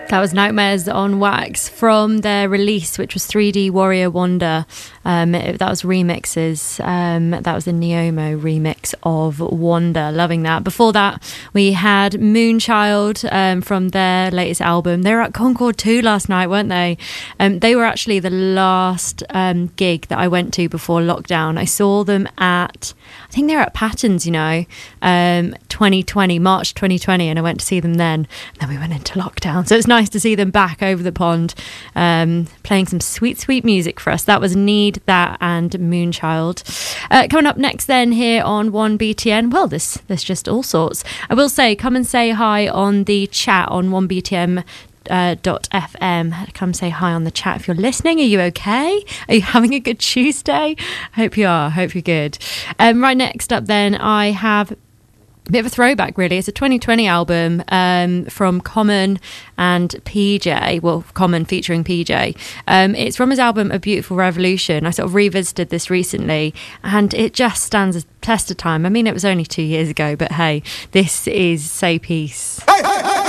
That was Nightmares on Wax from their release, which was 3D Warrior Wonder. That was remixes. That was the Neomo remix of Wonder. Loving that. Before that, we had Moonchild from their latest album. They were at Concord 2 last night, weren't they? They were actually the last gig that I went to before lockdown. I saw them at, I think they were at Patterns, 2020, March 2020, and I went to see them then. And then we went into lockdown. So it's nice to see them back over the pond, playing some sweet, sweet music for us. That was Need That and Moonchild. Coming up next then here on 1BTN, well, there's just all sorts. I will say, come and say hi on the chat on 1BTN. .fm. Come say hi on the chat if you're listening. Are you okay? Are you having a good Tuesday? I hope you are. I hope you're good. Right next up then, I have a bit of a throwback, really. It's a 2020 album from Common and PJ. Well, Common featuring PJ. It's from his album A Beautiful Revolution. I sort of revisited this recently, and it just stands a test of time. I mean, it was only 2 years ago, but hey, this is Say Peace.